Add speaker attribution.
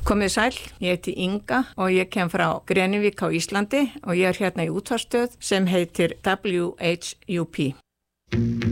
Speaker 1: Komið sæl, ég heiti Inga og ég kem frá Grenivík á Íslandi og ég hérna í útvarpsstöð sem heitir WHUP.